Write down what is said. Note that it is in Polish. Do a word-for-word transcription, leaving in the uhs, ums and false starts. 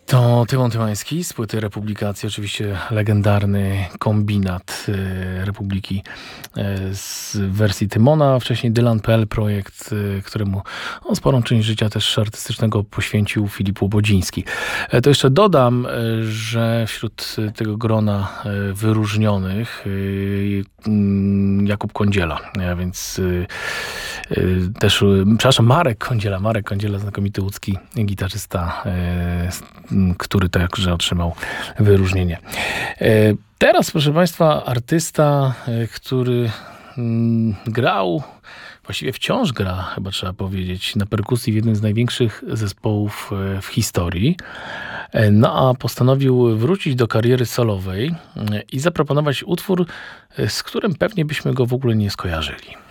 To Tymon Tymański z płyty Republikacji, oczywiście legendarny kombinat e, Republiki e, z wersji Tymona, wcześniej Dylan kropka p l, projekt, e, któremu on sporą część życia też artystycznego poświęcił Filip Łobodziński. E, to jeszcze dodam, e, że wśród tego grona e, wyróżnionych e, m, Jakub Kądziela, e, więc e, e, też, e, przepraszam, Marek Kądziela, Marek Kądziela, znakomity łódzki gitarzysta, e, który także otrzymał wyróżnienie. Teraz, proszę Państwa, artysta, który grał, właściwie wciąż gra, chyba trzeba powiedzieć, na perkusji w jednym z największych zespołów w historii. No a postanowił wrócić do kariery solowej i zaproponować utwór, z którym pewnie byśmy go w ogóle nie skojarzyli.